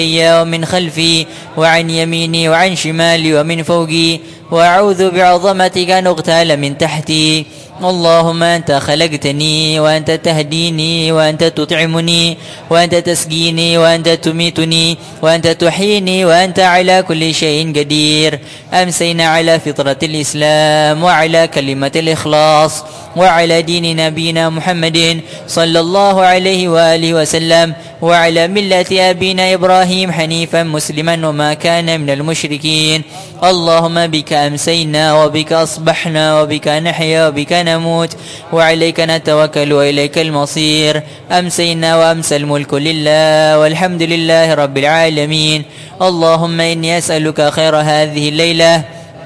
ومن خلفي وعن يميني وعن شمالي ومن فوقي، وأعوذ بعظمتك أن أغتال من تحتي. اللهم أنت خلقتني وأنت تهديني وأنت تطعمني وأنت تسقيني وأنت تميتني وأنت تحييني وأنت على كل شيء قدير. أمسينا على فطرة الإسلام وعلى كلمة الإخلاص وعلى دين نبينا محمد صلى الله عليه وآله وسلم وعلى ملة أبينا إبراهيم حنيفا مسلما وما كان من المشركين. اللهم بك أمسينا وبك أصبحنا وبك نحيا وبك نموت وعليك نتوكل وإليك المصير. أمسينا وأمسى الملك لله والحمد لله رب العالمين. اللهم إني أسألك خير هذه الليلة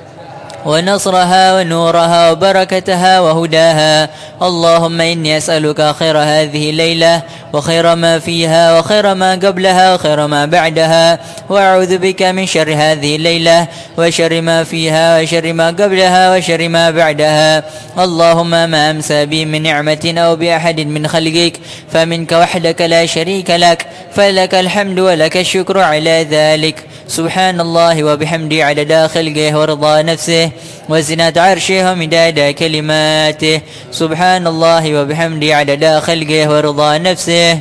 ونصرها ونورها وبركتها وهداها. اللهم إني أسألك خير هذه الليلة وخير ما فيها وخير ما قبلها وخير ما بعدها، وأعوذ بك من شر هذه الليلة وشر ما فيها وشر ما قبلها وشر ما بعدها. اللهم ما أمسى بي من نعمة أو بأحد من خلقك فمنك وحدك لا شريك لك، فلك الحمد ولك الشكر على ذلك. سبحان الله وبحمده عدد خلقه ورضا نفسه وزنة عرشه ومداد كلماته. سبحان الله وبحمده عدد خلقه ورضا نفسه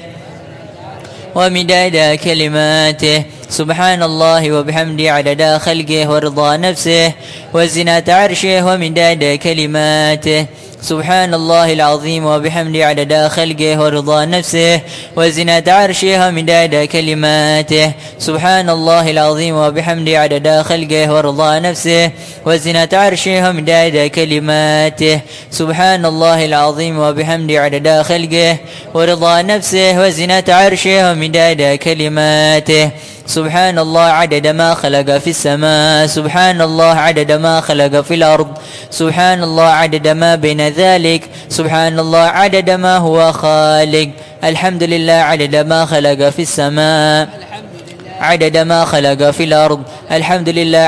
ومداد كلماته. سبحان الله وبحمده عدد خلقه ورضا نفسه وزنة عرشه ومداد كلماته. سبحان الله العظيم وبحمده عدد خلقه ورضا نفسه وزنة عرشه ومداد كلماته. سبحان الله العظيم وبحمده عدد خلقه ورضا نفسه وزنة عرشه ومداد كلماته. سبحان الله العظيم وبحمده عدد خلقه ورضا نفسه وزنة عرشه ومداد كلماته. سبحان الله عدد ما خلق في السماء، سبحان الله عدد ما خلق في الأرض، سبحان الله عدد ما بين ذلك، سبحان الله عدد ما هو خالق. الحمد لله عدد ما خلق في السماء، عدد ما خلق في الأرض. الحمد لله